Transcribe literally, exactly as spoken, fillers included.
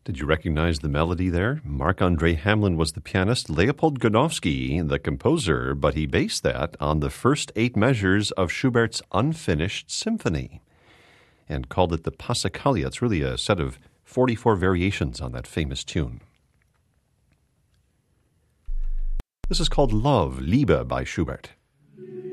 Did you recognize the melody there? Marc-Andre Hamelin was the pianist, Leopold Godowsky the composer, but he based that on the first eight measures of Schubert's Unfinished Symphony and called it the Passacaglia. It's really a set of forty-four variations on that famous tune. This is called Love, Liebe by Schubert.